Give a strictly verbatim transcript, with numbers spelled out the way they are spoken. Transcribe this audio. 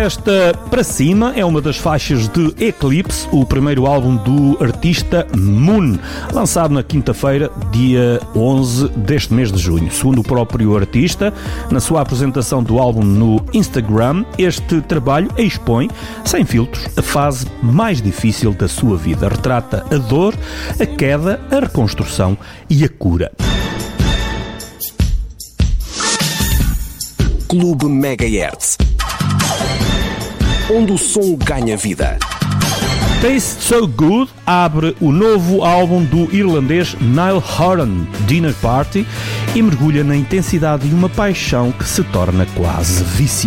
Floresta para Cima é uma das faixas de Eclipse, o primeiro álbum do artista Moon, lançado na quinta-feira, dia onze deste mês de junho. Segundo o próprio artista, na sua apresentação do álbum no Instagram, este trabalho expõe, sem filtros, a fase mais difícil da sua vida. Retrata a dor, a queda, a reconstrução e a cura. Clube Megahertz, onde o som ganha vida. Taste So Good abre o novo álbum do irlandês Niall Horan, Dinner Party, e mergulha na intensidade de uma paixão que se torna quase viciante.